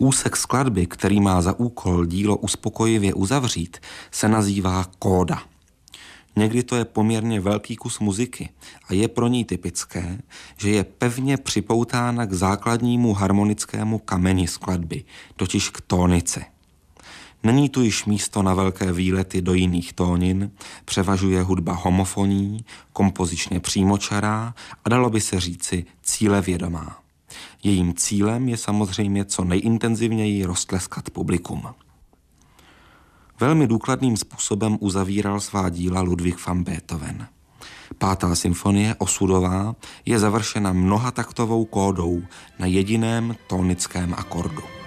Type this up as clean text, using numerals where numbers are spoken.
Úsek skladby, který má za úkol dílo uspokojivě uzavřít, se nazývá kóda. Někdy to je poměrně velký kus muziky a je pro ní typické, že je pevně připoutána k základnímu harmonickému kameni skladby, totiž k tónice. Není tu již místo na velké výlety do jiných tónin, převažuje hudba homofonní, kompozičně přímočará a dalo by se říci cílevědomá. Jejím cílem je samozřejmě co nejintenzivněji roztleskat publikum. Velmi důkladným způsobem uzavíral svá díla Ludwig van Beethoven. 5. symfonie, osudová, je završena mnohataktovou kódou na jediném tónickém akordu.